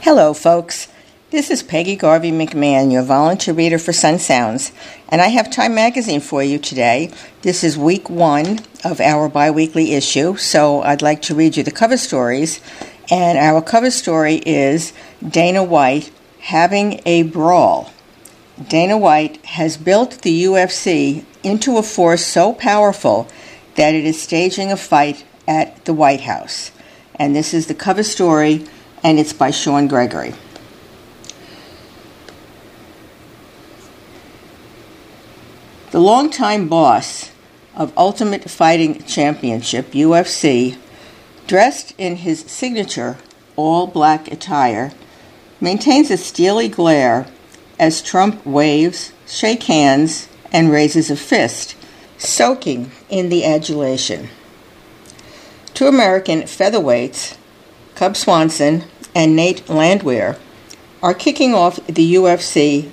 Hello, folks. This is Peggy Garvey McMahon, your volunteer reader for Sun Sounds, and I have Time Magazine for you today. This is week 1 of our bi-weekly issue, so I'd like to read you the cover stories. And our cover story is Dana White having a brawl. Dana White has built the UFC into a force so powerful that it is staging a fight at the White House. And this is the cover story, and it's by Sean Gregory. The longtime boss of Ultimate Fighting Championship, UFC, dressed in his signature all-black attire, maintains a steely glare as Trump waves, shakes hands, and raises a fist, soaking in the adulation. Two American featherweights, Cub Swanson and Nate Landwehr, are kicking off the UFC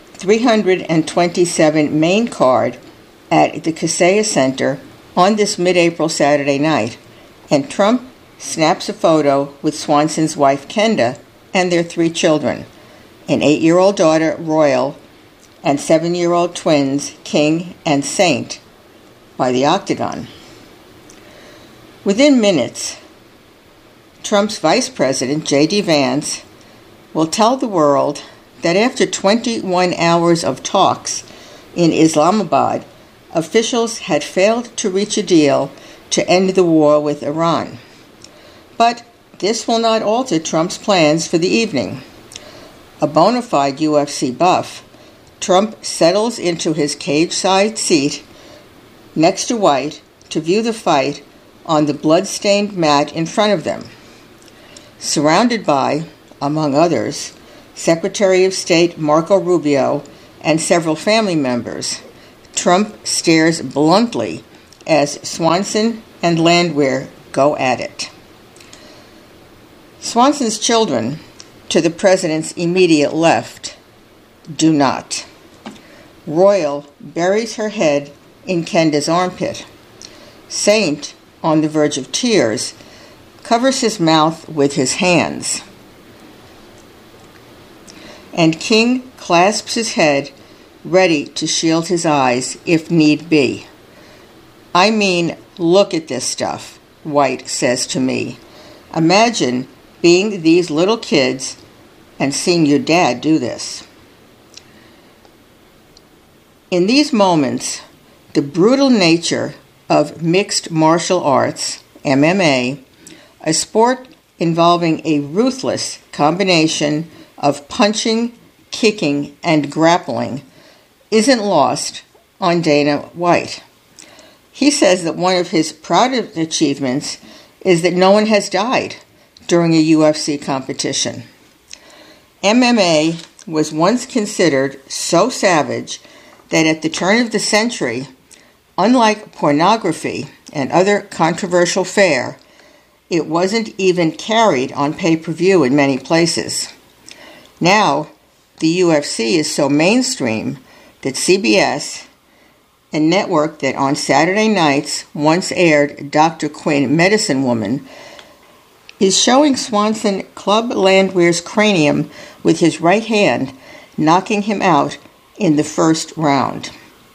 327 main card at the Kaseya Center on this mid-April Saturday night, and Trump snaps a photo with Swanson's wife Kenda and their 3 children, an 8-year-old daughter Royal and 7-year-old twins King and Saint, by the octagon. Within minutes, Trump's Vice President, J.D. Vance, will tell the world that after 21 hours of talks in Islamabad, officials had failed to reach a deal to end the war with Iran. But this will not alter Trump's plans for the evening. A bona fide UFC buff, Trump settles into his cage-side seat next to White to view the fight on the blood-stained mat in front of them. Surrounded by, among others, Secretary of State Marco Rubio and several family members, Trump stares bluntly as Swanson and Landwehr go at it. Swanson's children, to the president's immediate left, do not. Royal buries her head in Kenda's armpit. Saint, on the verge of tears, covers his mouth with his hands. And King clasps his head, ready to shield his eyes if need be. "I mean, look at this stuff," White says to me. "Imagine being these little kids and seeing your dad do this." In these moments, the brutal nature of mixed martial arts, MMA, a sport involving a ruthless combination of punching, kicking, and grappling, isn't lost on Dana White. He says that one of his proudest achievements is that no one has died during a UFC competition. MMA was once considered so savage that at the turn of the century, unlike pornography and other controversial fare, it wasn't even carried on pay-per-view in many places. Now, the UFC is so mainstream that CBS, a network that on Saturday nights once aired Dr. Quinn, Medicine Woman, is showing Swanson club Landwehr's cranium with his right hand, knocking him out in the first round.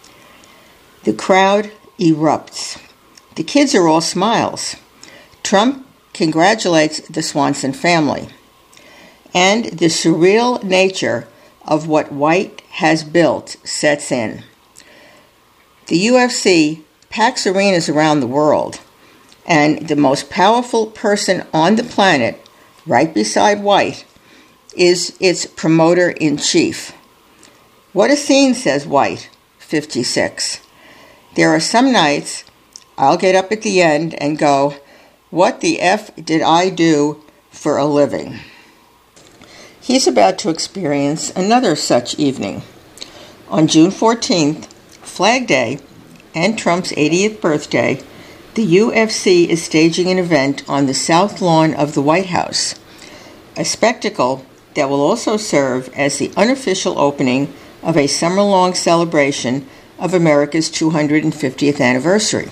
The crowd erupts. The kids are all smiles. Trump congratulates the Swanson family. And the surreal nature of what White has built sets in. The UFC packs arenas around the world, and the most powerful person on the planet, right beside White, is its promoter-in-chief. "What a scene," says White, 56. "There are some nights I'll get up at the end and go, what the F did I do for a living?" He's about to experience another such evening. On June 14th, Flag Day, and Trump's 80th birthday, the UFC is staging an event on the South Lawn of the White House, a spectacle that will also serve as the unofficial opening of a summer-long celebration of America's 250th anniversary.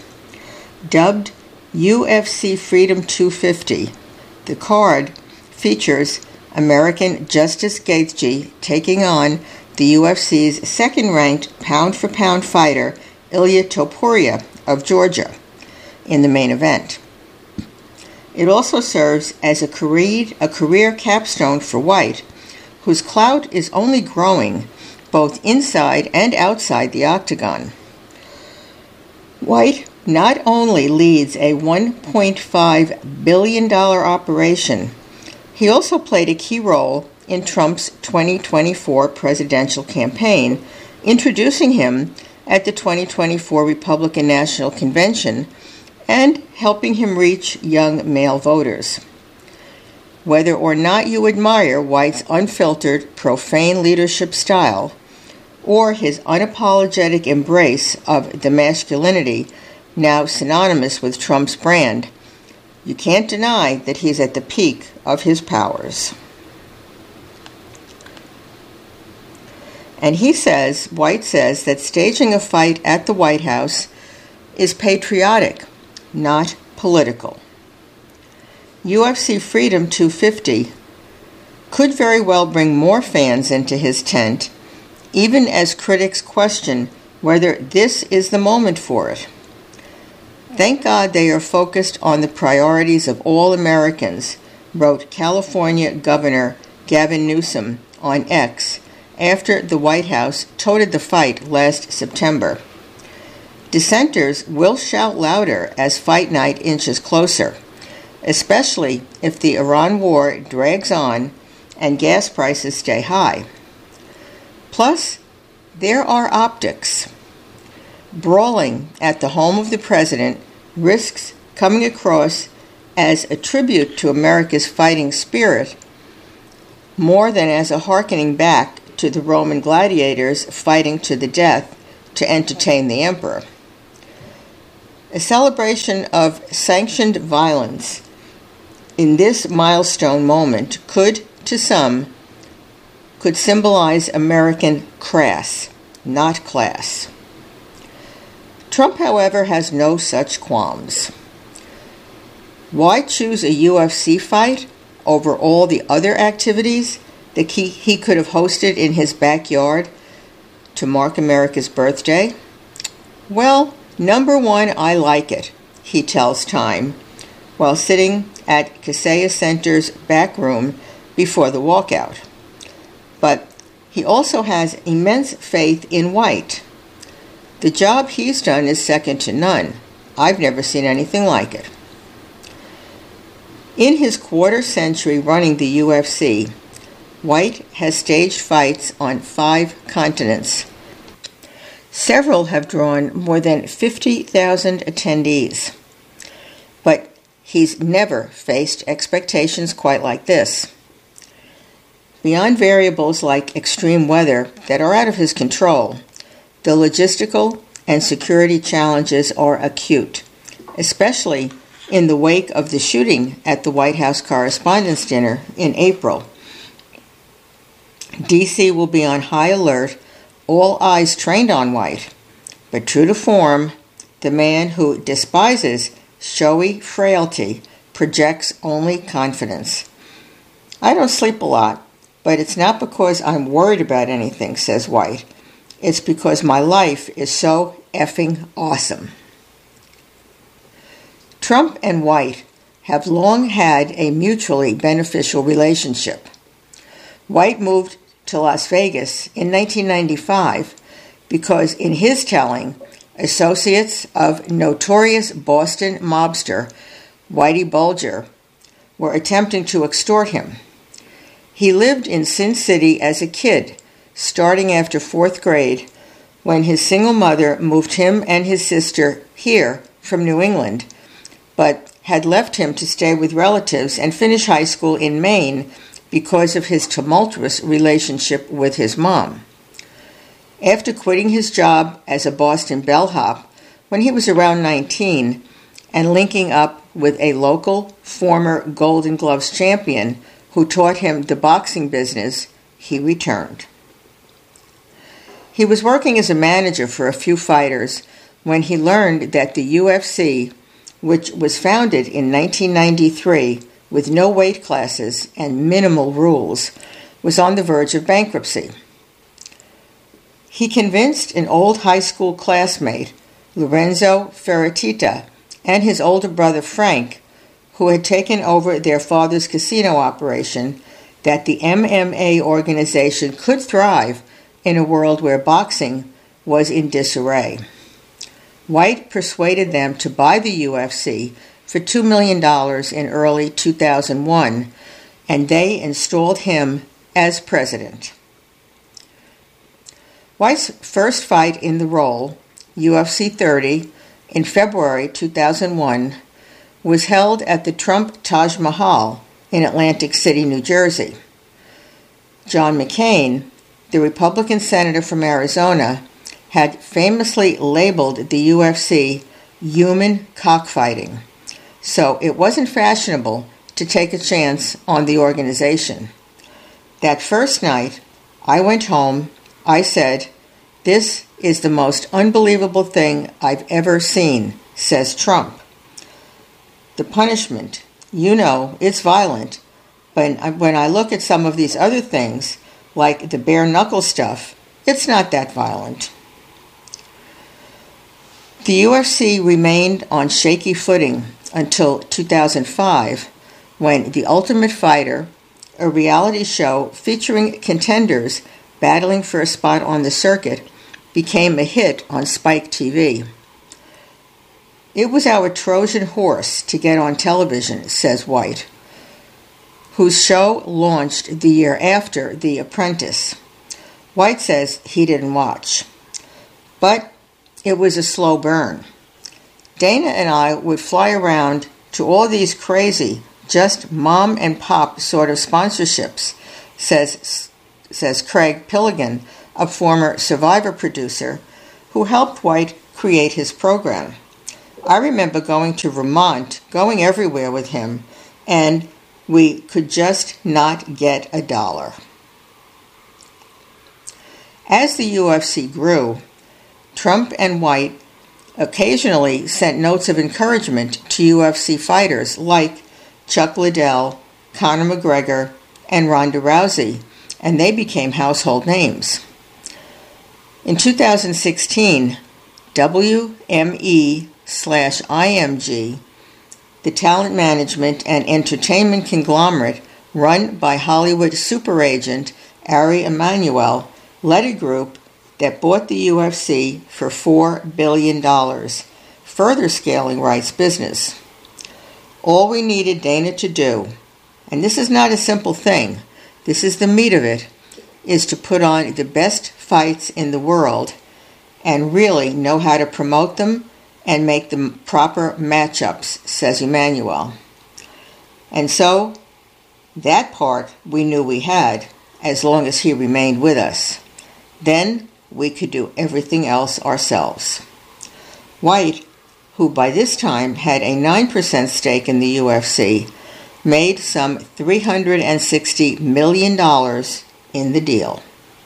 Dubbed UFC Freedom 250, the card features American Justice Gaethje taking on the UFC's second-ranked pound-for-pound fighter Ilia Topuria of Georgia in the main event. It also serves as a career capstone for White, whose clout is only growing both inside and outside the octagon. White not only leads a $1.5 billion operation, he also played a key role in Trump's 2024 presidential campaign, introducing him at the 2024 Republican National Convention and helping him reach young male voters. Whether or not you admire White's unfiltered, profane leadership style, or his unapologetic embrace of the masculinity now synonymous with Trump's brand, you can't deny that he's at the peak of his powers. And White says that staging a fight at the White House is patriotic, not political. UFC Freedom 250 could very well bring more fans into his tent, even as critics question whether this is the moment for it. Thank God they are focused on the priorities of all Americans, wrote California Governor Gavin Newsom on X after the White House touted the fight last September. Dissenters will shout louder as fight night inches closer, especially if the Iran war drags on and gas prices stay high. Plus, there are optics. Brawling at the home of the president risks coming across as a tribute to America's fighting spirit more than as a hearkening back to the Roman gladiators fighting to the death to entertain the emperor. A celebration of sanctioned violence in this milestone moment could symbolize American crass, not class. Trump, however, has no such qualms. Why choose a UFC fight over all the other activities that he could have hosted in his backyard to mark America's birthday? Well, number one, I like it, he tells Time, while sitting at Kaseya Center's back room before the walkout. But he also has immense faith in White. The job he's done is second to none. I've never seen anything like it. In his quarter century running the UFC, White has staged fights on 5 continents. Several have drawn more than 50,000 attendees. But he's never faced expectations quite like this. Beyond variables like extreme weather that are out of his control, the logistical and security challenges are acute, especially in the wake of the shooting at the White House Correspondents' Dinner in April. D.C. will be on high alert, all eyes trained on White. But true to form, the man who despises showy frailty projects only confidence. I don't sleep a lot, but it's not because I'm worried about anything, says White. It's because my life is so effing awesome. Trump and White have long had a mutually beneficial relationship. White moved to Las Vegas in 1995 because, in his telling, associates of notorious Boston mobster Whitey Bulger were attempting to extort him. He lived in Sin City as a kid, starting after 4th grade, when his single mother moved him and his sister here from New England, but had left him to stay with relatives and finish high school in Maine because of his tumultuous relationship with his mom. After quitting his job as a Boston bellhop when he was around 19 and linking up with a local former Golden Gloves champion who taught him the boxing business, he returned. He was working as a manager for a few fighters when he learned that the UFC, which was founded in 1993 with no weight classes and minimal rules, was on the verge of bankruptcy. He convinced an old high school classmate, Lorenzo Fertitta, and his older brother Frank, who had taken over their father's casino operation, that the MMA organization could thrive in a world where boxing was in disarray. White persuaded them to buy the UFC for $2 million in early 2001, and they installed him as president. White's first fight in the role, UFC 30, in February 2001, was held at the Trump Taj Mahal in Atlantic City, New Jersey. John McCain, the Republican senator from Arizona, had famously labeled the UFC human cockfighting, so it wasn't fashionable to take a chance on the organization. That first night, I went home, I said, "This is the most unbelievable thing I've ever seen," says Trump. The punishment, it's violent, but when I look at some of these other things, like the bare knuckle stuff, it's not that violent. The UFC remained on shaky footing until 2005, when The Ultimate Fighter, a reality show featuring contenders battling for a spot on the circuit, became a hit on Spike TV. "It was our Trojan horse to get on television," says White, whose show launched the year after The Apprentice. White says he didn't watch, but it was a slow burn. "Dana and I would fly around to all these crazy, just mom and pop sort of sponsorships," says Craig Pilligan, a former Survivor producer who helped White create his program. "I remember going to Vermont, going everywhere with him, and we could just not get $1. As the UFC grew, Trump and White occasionally sent notes of encouragement to UFC fighters like Chuck Liddell, Conor McGregor, and Ronda Rousey, and they became household names. In 2016, WME/IMG, the talent management and entertainment conglomerate run by Hollywood super agent Ari Emanuel, led a group that bought the UFC for $4 billion, further scaling Wright's business. All we needed Dana to do, and this is not a simple thing, this is the meat of it, is to put on the best fights in the world and really know how to promote them and make the proper matchups, says Emanuel. And so, that part we knew we had, as long as he remained with us. Then we could do everything else ourselves. White, who by this time had a 9% stake in the UFC, made some $360 million in the deal.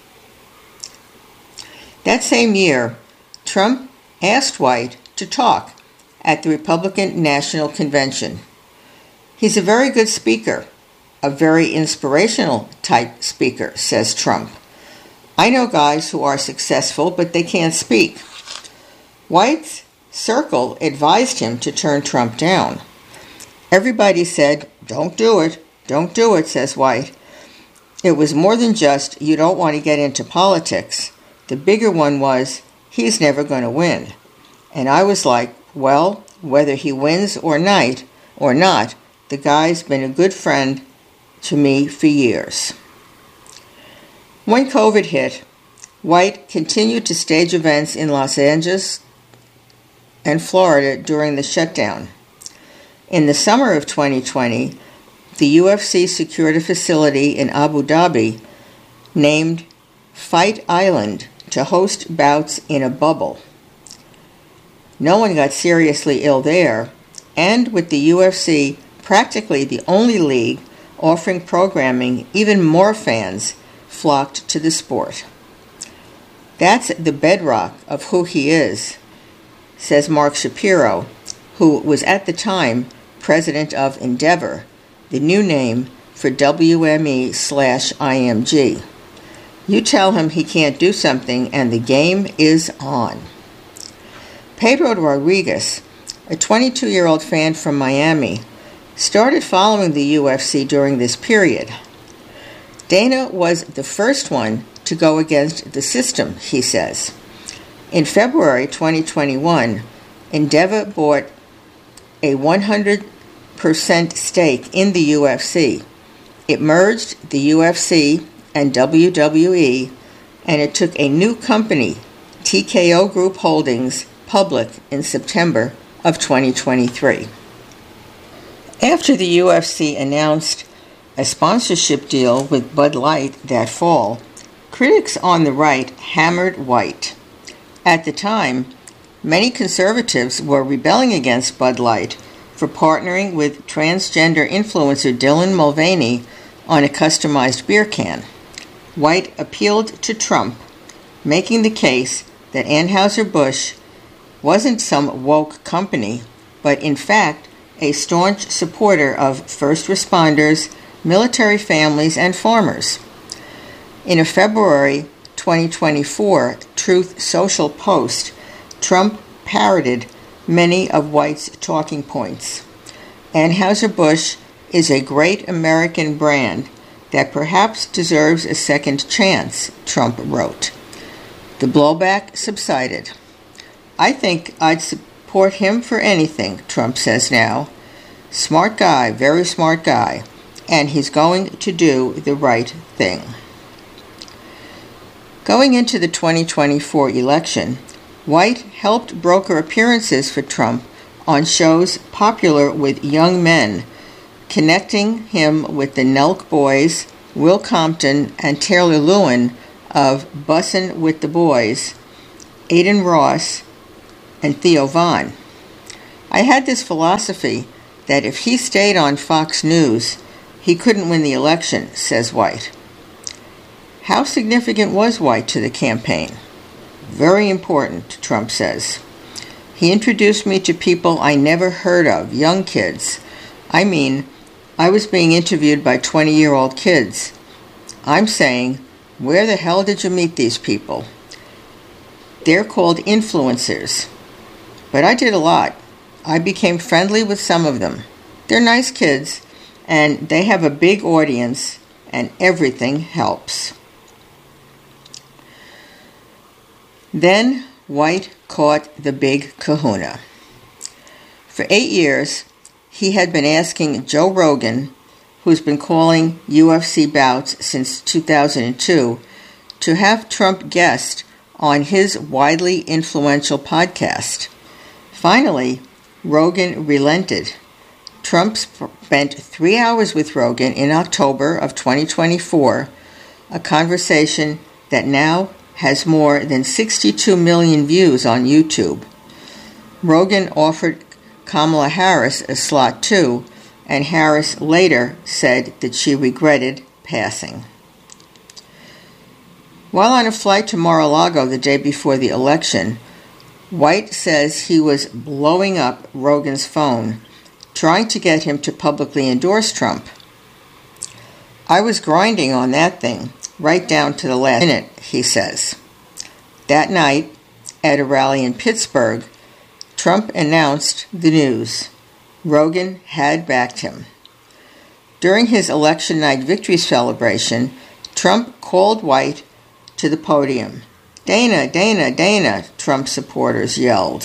That same year, Trump asked White to talk at the Republican National Convention. He's a very good speaker, a very inspirational type speaker, says Trump. I know guys who are successful, but they can't speak. White's circle advised him to turn Trump down. Everybody said, don't do it, says White. It was more than just, you don't want to get into politics. The bigger one was, he's never going to win. And I was like, well, whether he wins or not, the guy's been a good friend to me for years. When COVID hit, White continued to stage events in Los Angeles and Florida during the shutdown. In the summer of 2020, the UFC secured a facility in Abu Dhabi named Fight Island to host bouts in a bubble. No one got seriously ill there, and with the UFC practically the only league offering programming, even more fans flocked to the sport. That's the bedrock of who he is, says Mark Shapiro, who was at the time president of Endeavor, the new name for WME/IMG. You tell him he can't do something and the game is on. Pedro Rodriguez, a 22-year-old fan from Miami, started following the UFC during this period. Dana was the first one to go against the system, he says. In February 2021, Endeavor bought a 100% stake in the UFC. It merged the UFC and WWE, and it took a new company, TKO Group Holdings, public in September of 2023. After the UFC announced a sponsorship deal with Bud Light that fall, critics on the right hammered White. At the time, many conservatives were rebelling against Bud Light for partnering with transgender influencer Dylan Mulvaney on a customized beer can. White appealed to Trump, making the case that Anheuser-Busch wasn't some woke company, but in fact a staunch supporter of first responders, military families, and farmers. In a February 2024 Truth Social post, Trump parroted many of White's talking points. Anheuser-Busch is a great American brand that perhaps deserves a second chance, Trump wrote. The blowback subsided. I think I'd support him for anything, Trump says now. Smart guy, very smart guy, and he's going to do the right thing. Going into the 2024 election, White helped broker appearances for Trump on shows popular with young men, connecting him with the Nelk Boys, Will Compton, and Taylor Lewin of Bussin' with the Boys, Aiden Ross, and Theo Von. I had this philosophy that if he stayed on Fox News, he couldn't win the election, says White. How significant was White to the campaign? Very important, Trump says. He introduced me to people I never heard of, young kids. I mean, I was being interviewed by 20-year-old kids. I'm saying, where the hell did you meet these people? They're called influencers. But I did a lot. I became friendly with some of them. They're nice kids, and they have a big audience, and everything helps. Then White caught the big kahuna. For 8 years, he had been asking Joe Rogan, who's been calling UFC bouts since 2002, to have Trump guest on his widely influential podcast. Finally, Rogan relented. Trump spent 3 hours with Rogan in October of 2024, a conversation that now has more than 62 million views on YouTube. Rogan offered Kamala Harris a slot too, and Harris later said that she regretted passing. While on a flight to Mar-a-Lago the day before the election, White says he was blowing up Rogan's phone, trying to get him to publicly endorse Trump. I was grinding on that thing, right down to the last minute, he says. That night, at a rally in Pittsburgh, Trump announced the news. Rogan had backed him. During his election night victory celebration, Trump called White to the podium. Dana, Dana, Dana, Trump supporters yelled.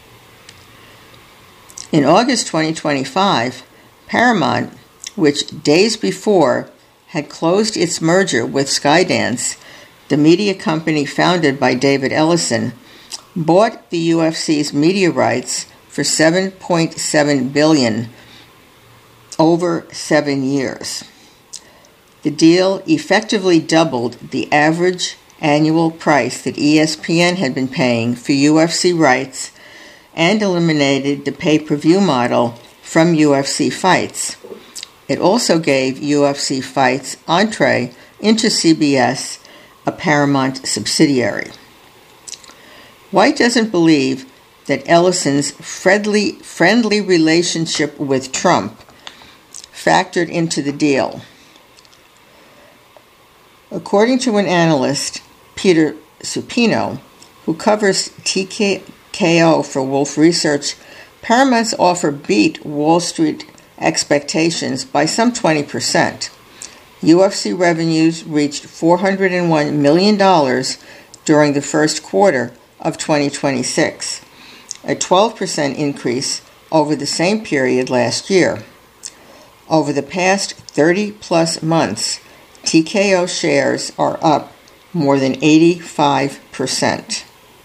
In August 2025, Paramount, which days before had closed its merger with Skydance, the media company founded by David Ellison, bought the UFC's media rights for $7.7 billion over 7 years. The deal effectively doubled the average annual price that ESPN had been paying for UFC rights and eliminated the pay-per-view model from UFC fights. It also gave UFC fights entree into CBS, a Paramount subsidiary. White doesn't believe that Ellison's friendly relationship with Trump factored into the deal. According to an analyst, Peter Supino, who covers TKO for Wolf Research, Paramount's offer beat Wall Street expectations by some 20%. UFC revenues reached $401 million during the first quarter of 2026, a 12% increase over the same period last year. Over the past 30-plus months, TKO shares are up more than 85%.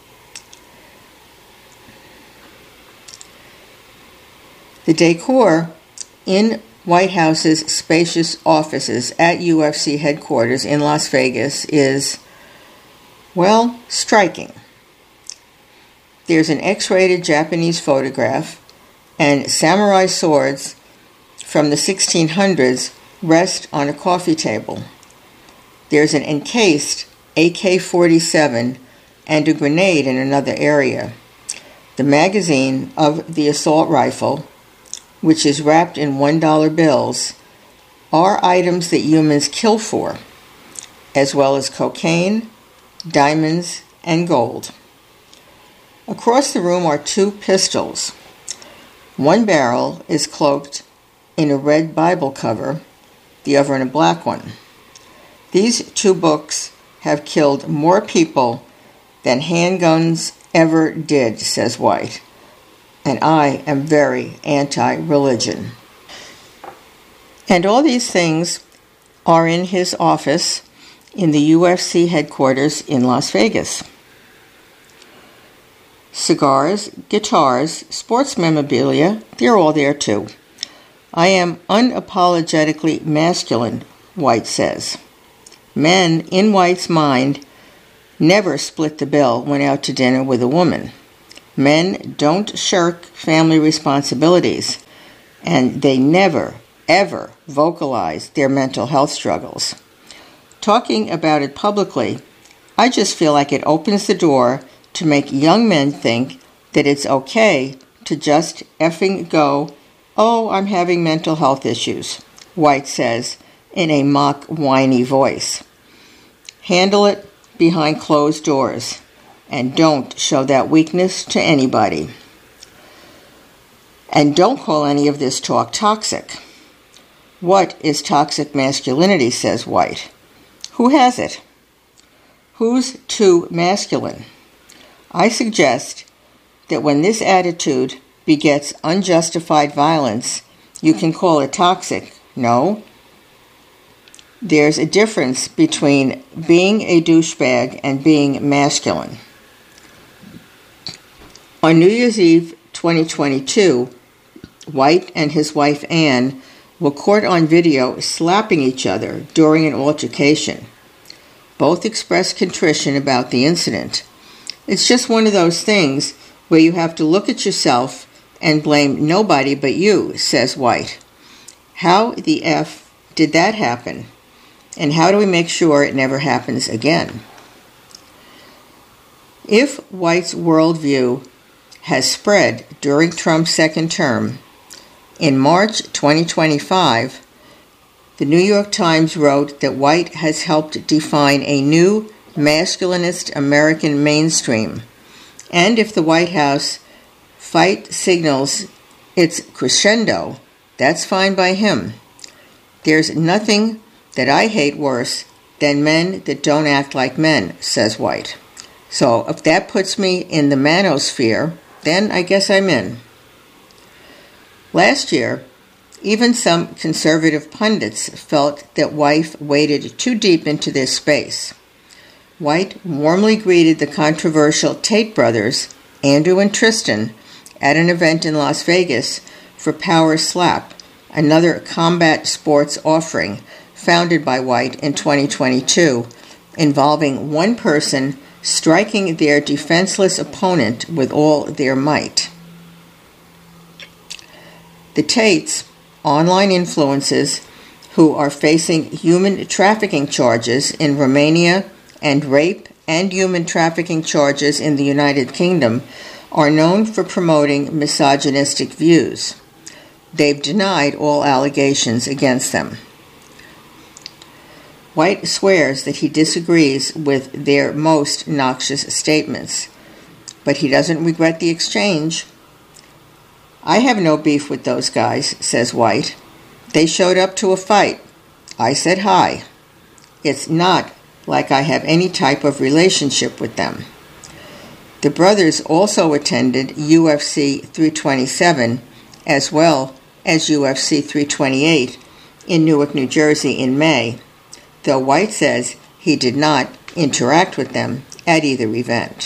The decor in White House's spacious offices at UFC headquarters in Las Vegas is, well, striking. There's an X-rated Japanese photograph, and samurai swords from the 1600s rest on a coffee table. There's an encased AK-47 and a grenade in another area. The magazine of the assault rifle, which is wrapped in $1 bills, are items that humans kill for, as well as cocaine, diamonds, and gold. Across the room are two pistols. One barrel is cloaked in a red Bible cover, the other in a black one. These two books have killed more people than handguns ever did, says White. And I am very anti-religion. And all these things are in his office in the UFC headquarters in Las Vegas. Cigars, guitars, sports memorabilia, they're all there too. I am unapologetically masculine, White says. Men, in White's mind, never split the bill when out to dinner with a woman. Men don't shirk family responsibilities, and they never, ever vocalize their mental health struggles. Talking about it publicly, I just feel like it opens the door to make young men think that it's okay to just effing go, "Oh, I'm having mental health issues," White says in a mock whiny voice. Handle it behind closed doors, and don't show that weakness to anybody. And don't call any of this talk toxic. What is toxic masculinity, says White. Who has it? Who's too masculine? I suggest that when this attitude begets unjustified violence, you can call it toxic. No. There's a difference between being a douchebag and being masculine. On New Year's Eve 2022, White and his wife Anne were caught on video slapping each other during an altercation. Both expressed contrition about the incident. It's just one of those things where you have to look at yourself and blame nobody but you, says White. How the F did that happen? And how do we make sure it never happens again? If White's worldview has spread during Trump's second term, in March 2025, the New York Times wrote that White has helped define a new masculinist American mainstream. And if the White House fight signals its crescendo, that's fine by him. There's nothing that I hate worse than men that don't act like men, says White. So if that puts me in the manosphere, then I guess I'm in. Last year, even some conservative pundits felt that White waded too deep into this space. White warmly greeted the controversial Tate brothers, Andrew and Tristan, at an event in Las Vegas for Power Slap, another combat sports offering founded by White in 2022, involving one person striking their defenseless opponent with all their might. The Tates, online influencers who are facing human trafficking charges in Romania and rape and human trafficking charges in the United Kingdom, are known for promoting misogynistic views. they've denied all allegations against them. White swears that he disagrees with their most noxious statements, but he doesn't regret the exchange. "I have no beef with those guys," says White. "They showed up to a fight. I said hi. It's not like I have any type of relationship with them." The brothers also attended UFC 327 as well as UFC 328 in Newark, New Jersey in May, though White says he did not interact with them at either event.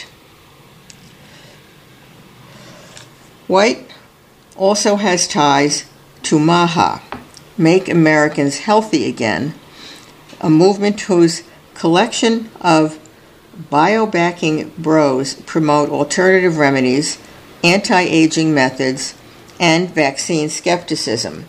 White also has ties to MAHA, Make Americans Healthy Again, a movement whose collection of biohacking bros promote alternative remedies, anti-aging methods, and vaccine skepticism,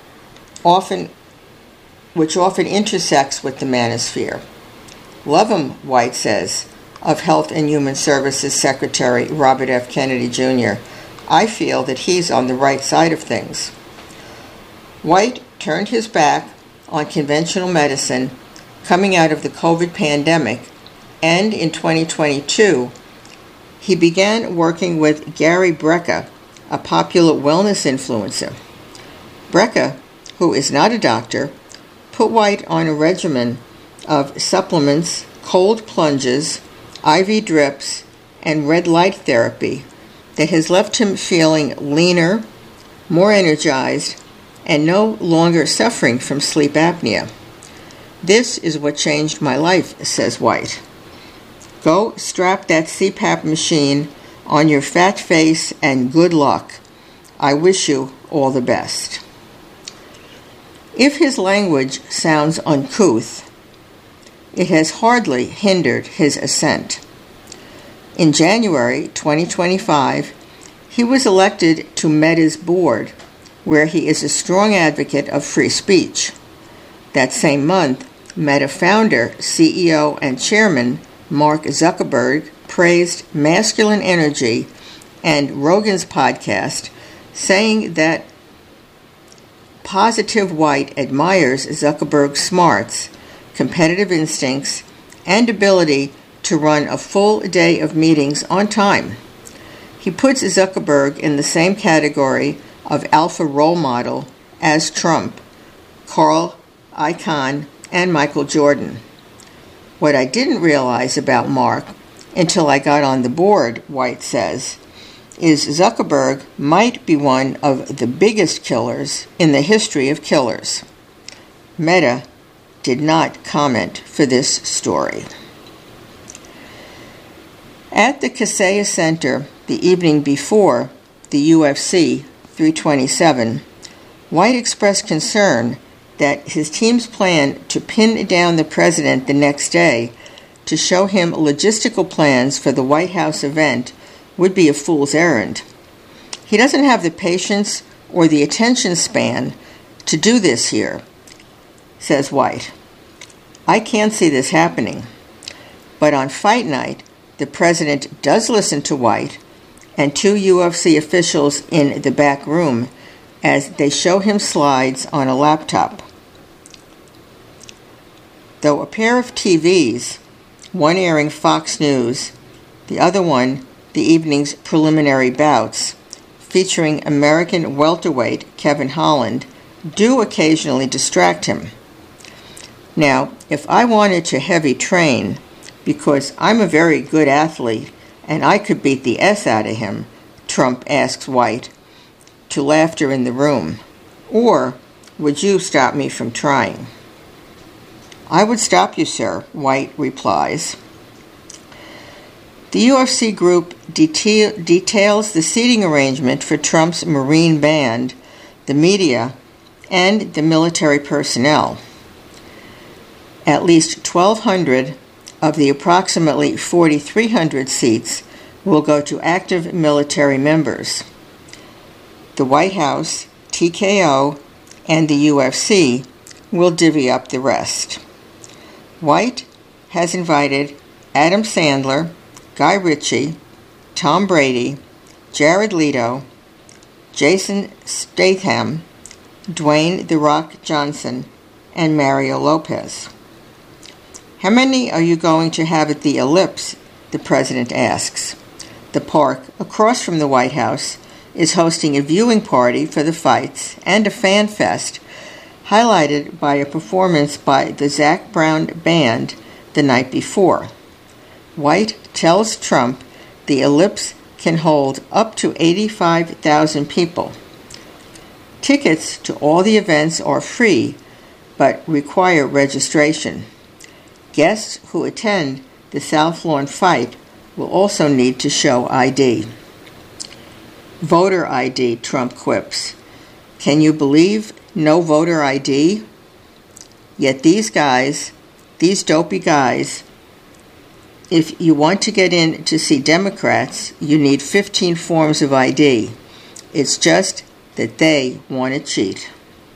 which often intersects with the manosphere. Love 'em, White says, of Health and Human Services Secretary Robert F. Kennedy Jr. I feel that he's on the right side of things. White turned his back on conventional medicine coming out of the COVID pandemic, and in 2022, he began working with Gary Brecka, a popular wellness influencer. Brecka, who is not a doctor, put White on a regimen of supplements, cold plunges, IV drips, and red light therapy that has left him feeling leaner, more energized, and no longer suffering from sleep apnea. "This is what changed my life," says White. "Go strap that CPAP machine on your fat face and good luck. I wish you all the best." If his language sounds uncouth, it has hardly hindered his ascent. In January 2025, he was elected to Meta's board, where he is a strong advocate of free speech. That same month, Meta founder, CEO, and chairman Mark Zuckerberg praised masculine energy and Rogan's podcast, saying that Positive White admires Zuckerberg's smarts, competitive instincts, and ability to run a full day of meetings on time. He puts Zuckerberg in the same category of alpha role model as Trump, Carl Icahn, and Michael Jordan. "What I didn't realize about Mark until I got on the board," White says, is Zuckerberg might be one of the biggest killers in the history of killers. Meta did not comment for this story. At the Kaseya Center the evening before the UFC 327, White expressed concern that his team's plan to pin down the president the next day to show him logistical plans for the White House event would be a fool's errand. He doesn't have the patience or the attention span to do this here, says White. "I can't see this happening." But on fight night, the president does listen to White and two UFC officials in the back room as they show him slides on a laptop. Though a pair of TVs, one airing Fox News, the other one the evening's preliminary bouts, featuring American welterweight Kevin Holland, do occasionally distract him. Now, if I wanted to heavy train, because I'm a very good athlete and I could beat the S out of him, Trump asks White, to laughter in the room, or would you stop me from trying? "I would stop you, sir," White replies. The UFC group details the seating arrangement for Trump's Marine band, the media, and the military personnel. At least 1,200 of the approximately 4,300 seats will go to active military members. The White House, TKO, and the UFC will divvy up the rest. White has invited Adam Sandler, Guy Ritchie, Tom Brady, Jared Leto, Jason Statham, Dwayne "The Rock" Johnson, and Mario Lopez. How many are you going to have at the Ellipse? The president asks. The park across from the White House is hosting a viewing party for the fights and a fan fest, highlighted by a performance by the Zac Brown Band the night before. White tells Trump the Ellipse can hold up to 85,000 people. Tickets to all the events are free, but require registration. Guests who attend the South Lawn fight will also need to show ID. Voter ID, Trump quips. Can you believe no voter ID? Yet these dopey guys, if you want to get in to see Democrats, you need 15 forms of ID. It's just that they want to cheat.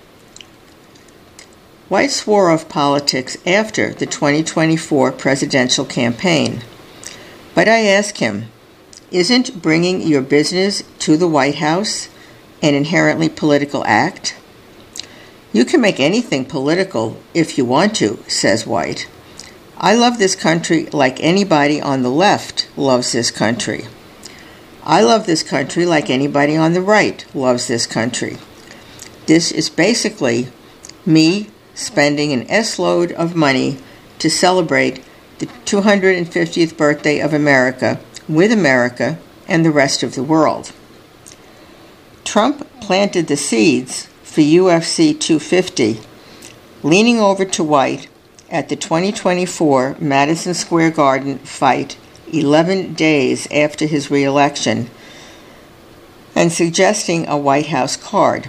White swore off politics after the 2024 presidential campaign. But I ask him, isn't bringing your business to the White House an inherently political act? You can make anything political if you want to, says White. I love this country like anybody on the left loves this country. I love this country like anybody on the right loves this country. This is basically me spending an S-load of money to celebrate the 250th birthday of America with America and the rest of the world. Trump planted the seeds for UFC 250, leaning over to White at the 2024 Madison Square Garden fight 11 days after his re-election and suggesting a White House card.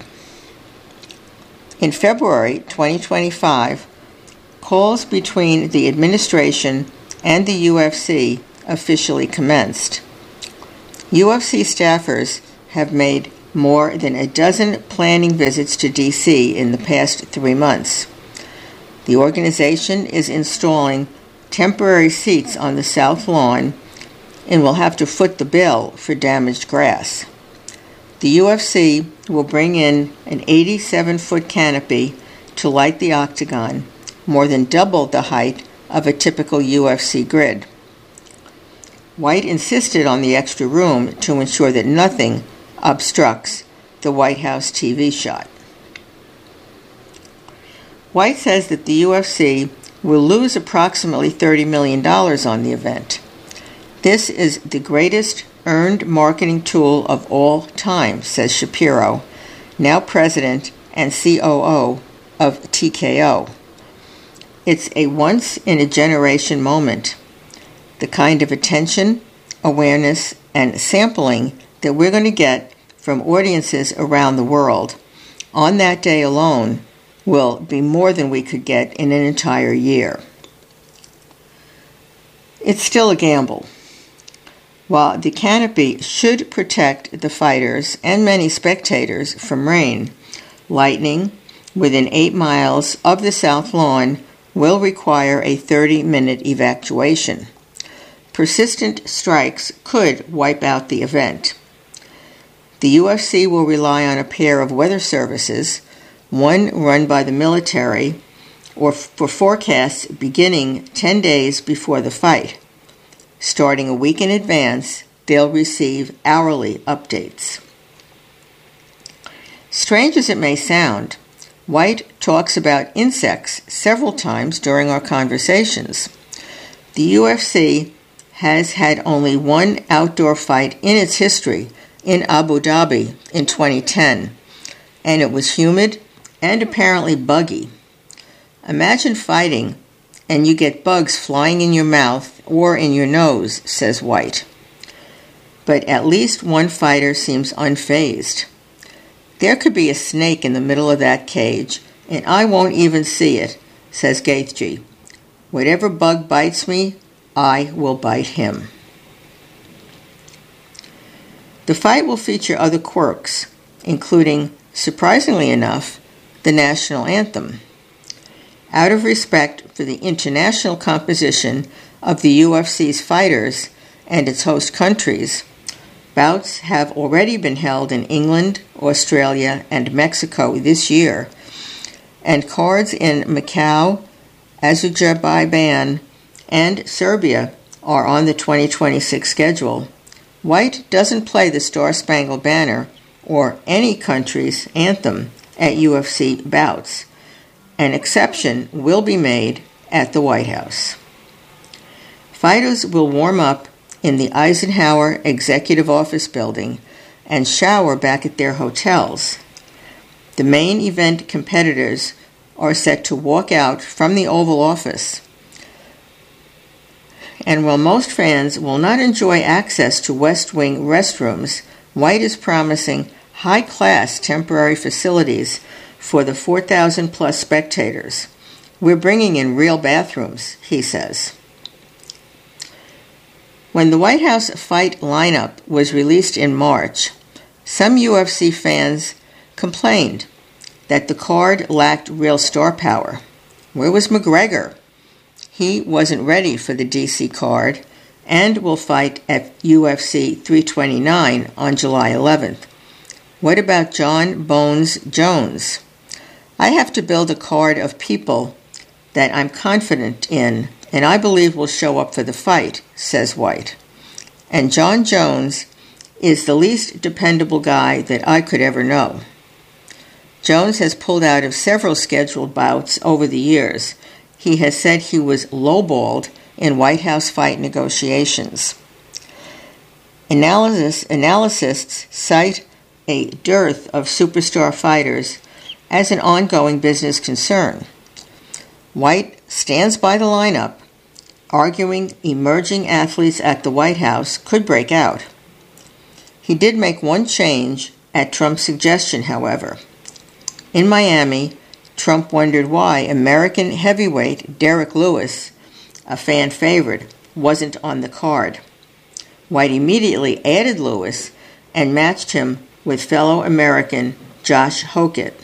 In February 2025, calls between the administration and the UFC officially commenced. UFC staffers have made more than a dozen planning visits to D.C. in the past 3 months. The organization is installing temporary seats on the South Lawn and will have to foot the bill for damaged grass. The UFC will bring in an 87-foot canopy to light the octagon, more than double the height of a typical UFC grid. White insisted on the extra room to ensure that nothing obstructs the White House TV shot. White says that the UFC will lose approximately $30 million on the event. This is the greatest earned marketing tool of all time, says Shapiro, now president and COO of TKO. It's a once-in-a-generation moment, the kind of attention, awareness, and sampling that we're going to get from audiences around the world on that day alone will be more than we could get in an entire year. It's still a gamble. While the canopy should protect the fighters and many spectators from rain, lightning within 8 miles of the South Lawn will require a 30-minute evacuation. Persistent strikes could wipe out the event. The UFC will rely on a pair of weather services, one run by the military, or for forecasts beginning 10 days before the fight. Starting a week in advance, they'll receive hourly updates. Strange as it may sound, White talks about insects several times during our conversations. The UFC has had only one outdoor fight in its history in Abu Dhabi in 2010, and it was humid and apparently buggy. Imagine fighting and you get bugs flying in your mouth or in your nose, says White. But at least one fighter seems unfazed. There could be a snake in the middle of that cage, and I won't even see it, says Gaethje. Whatever bug bites me, I will bite him. The fight will feature other quirks, including, surprisingly enough, the national anthem. Out of respect for the international composition of the UFC's fighters and its host countries, Bouts have already been held in England, Australia, and Mexico this year, and cards in Macau, Azerbaijan, and Serbia are on the 2026 schedule. White doesn't play the Star-Spangled Banner or any country's anthem at UFC bouts. An exception will be made at the White House. Fighters will warm up in the Eisenhower Executive Office Building and shower back at their hotels. The main event competitors are set to walk out from the Oval Office. And while most fans will not enjoy access to West Wing restrooms, White is promising high-class temporary facilities for the 4,000-plus spectators. We're bringing in real bathrooms, he says. When the White House fight lineup was released in March, some UFC fans complained that the card lacked real star power. Where was McGregor? He wasn't ready for the DC card and will fight at UFC 329 on July 11th. What about John Bones Jones? I have to build a card of people that I'm confident in and I believe will show up for the fight, says White. And John Jones is the least dependable guy that I could ever know. Jones has pulled out of several scheduled bouts over the years. He has said he was lowballed in White House fight negotiations. Analysts cite a dearth of superstar fighters as an ongoing business concern. White stands by the lineup, arguing emerging athletes at the White House could break out. He did make one change at Trump's suggestion, however. In Miami, Trump wondered why American heavyweight Derek Lewis, a fan favorite, wasn't on the card. White immediately added Lewis and matched him with fellow American Josh Hokett.